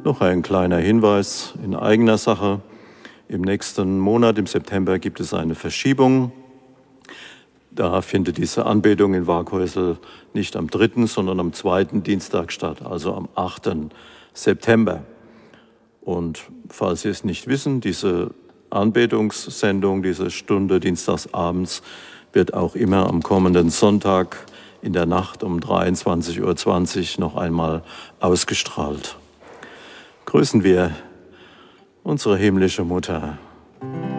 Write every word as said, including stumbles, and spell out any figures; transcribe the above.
Noch ein kleiner Hinweis in eigener Sache. Im nächsten Monat, im September, gibt es eine Verschiebung. Da findet diese Anbetung in Waaghäusel nicht am dritten, sondern am zweiten Dienstag statt, also am achten September. Und falls Sie es nicht wissen, diese Anbetungssendung, diese Stunde dienstagsabends wird auch immer am kommenden Sonntag in der Nacht um dreiundzwanzig Uhr zwanzig noch einmal ausgestrahlt. Grüßen wir unsere himmlische Mutter.